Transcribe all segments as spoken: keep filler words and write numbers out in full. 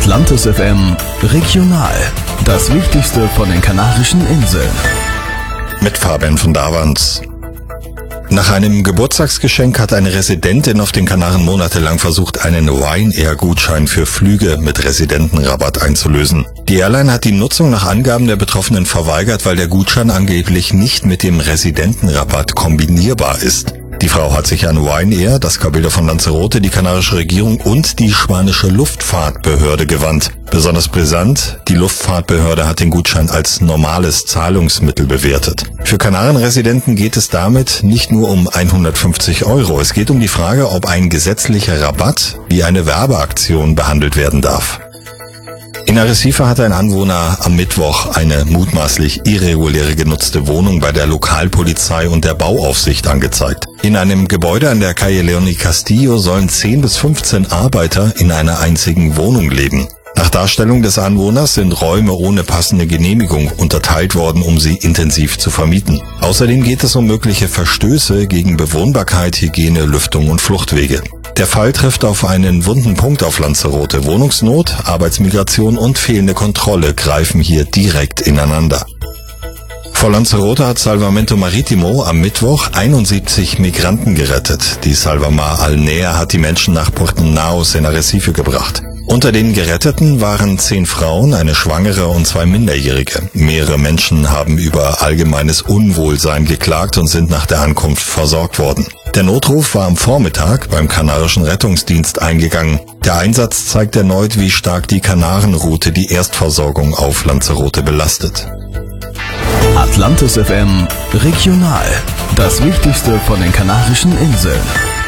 Atlantis F M Regional. Das Wichtigste von den Kanarischen Inseln. Mit Fabian von Davans. Nach einem Geburtstagsgeschenk hat eine Residentin auf den Kanaren monatelang versucht, einen Ryanair-Gutschein für Flüge mit Residentenrabatt einzulösen. Die Airline hat die Nutzung nach Angaben der Betroffenen verweigert, weil der Gutschein angeblich nicht mit dem Residentenrabatt kombinierbar ist. Die Frau hat sich an Ryanair, das Cabildo von Lanzarote, die kanarische Regierung und die spanische Luftfahrtbehörde gewandt. Besonders brisant, die Luftfahrtbehörde hat den Gutschein als normales Zahlungsmittel bewertet. Für Kanarenresidenten geht es damit nicht nur um hundertfünfzig Euro. Es geht um die Frage, ob ein gesetzlicher Rabatt wie eine Werbeaktion behandelt werden darf. In Arrecife hat ein Anwohner am Mittwoch eine mutmaßlich irreguläre genutzte Wohnung bei der Lokalpolizei und der Bauaufsicht angezeigt. In einem Gebäude an der Calle Leoni Castillo sollen zehn bis fünfzehn Arbeiter in einer einzigen Wohnung leben. Nach Darstellung des Anwohners sind Räume ohne passende Genehmigung unterteilt worden, um sie intensiv zu vermieten. Außerdem geht es um mögliche Verstöße gegen Bewohnbarkeit, Hygiene, Lüftung und Fluchtwege. Der Fall trifft auf einen wunden Punkt auf Lanzarote. Wohnungsnot, Arbeitsmigration und fehlende Kontrolle greifen hier direkt ineinander. Vor Lanzarote hat Salvamento Maritimo am Mittwoch einundsiebzig Migranten gerettet. Die Salvamar Alnea hat die Menschen nach Puerto Naos in Arrecife gebracht. Unter den Geretteten waren zehn Frauen, eine Schwangere und zwei Minderjährige. Mehrere Menschen haben über allgemeines Unwohlsein geklagt und sind nach der Ankunft versorgt worden. Der Notruf war am Vormittag beim kanarischen Rettungsdienst eingegangen. Der Einsatz zeigt erneut, wie stark die Kanarenroute die Erstversorgung auf Lanzarote belastet. Atlantis F M Regional. Das Wichtigste von den Kanarischen Inseln.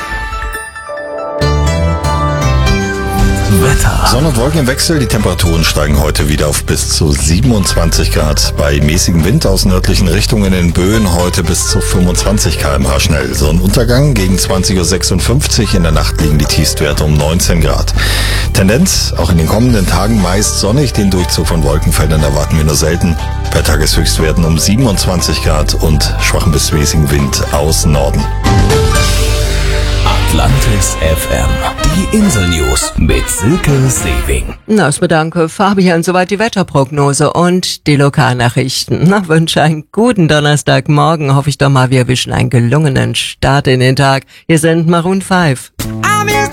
Wetter. Sonne und Wolken im Wechsel, die Temperaturen steigen heute wieder auf bis zu siebenundzwanzig Grad. Bei mäßigem Wind aus nördlichen Richtungen in Böen heute bis zu fünfundzwanzig Kilometer pro Stunde schnell. Sonnenuntergang gegen zwanzig Uhr sechsundfünfzig, in der Nacht liegen die Tiefstwerte um neunzehn Grad. Tendenz, auch in den kommenden Tagen meist sonnig, den Durchzug von Wolkenfeldern erwarten wir nur selten. Bei Tageshöchstwerten um siebenundzwanzig Grad und schwachen bis mäßigen Wind aus Norden. Atlantis F M. Die Insel-News mit Silke Sewing. Na, ich bedanke Fabian, soweit die Wetterprognose und die Lokalnachrichten. Na, wünsche einen guten Donnerstagmorgen. Hoffe ich doch mal, wir wischen einen gelungenen Start in den Tag. Hier sind Maroon fünf.